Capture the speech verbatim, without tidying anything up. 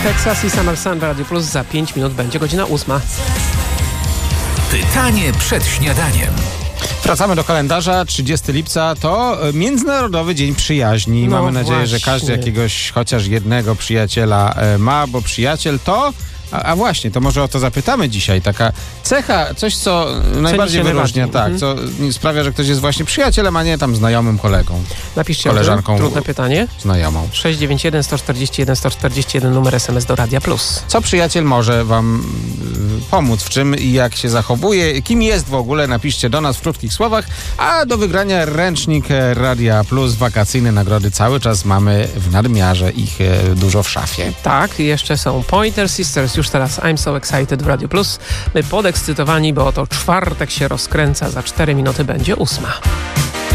Texas i Summer Sun w Radio Plus. Za pięć minut będzie godzina ósma. Pytanie przed śniadaniem. Wracamy do kalendarza. trzydziestego lipca to Międzynarodowy Dzień Przyjaźni. No Mamy nadzieję, właśnie. że każdy jakiegoś chociaż jednego przyjaciela e, ma, bo przyjaciel to... A, a właśnie, to może o to zapytamy dzisiaj. Taka cecha, coś co najbardziej wyróżnia, tak, co sprawia, że ktoś jest właśnie przyjacielem, a nie tam znajomym kolegą. Napiszcie koleżanką, o tym. Trudne pytanie. Znajomą. sześć dziewięć jeden, sto czterdzieści jeden, sto czterdzieści jeden numer S M S do Radia Plus. Co przyjaciel może wam y, pomóc, w czym i jak się zachowuje, kim jest w ogóle, napiszcie do nas w krótkich słowach, a do wygrania ręcznik Radia Plus, wakacyjne nagrody cały czas mamy w nadmiarze, ich y, dużo w szafie. Tak, jeszcze są Pointer Sisters, już teraz I'm So Excited w Radio Plus. My podekscytowani, bo oto czwartek się rozkręca, za cztery minuty będzie ósma.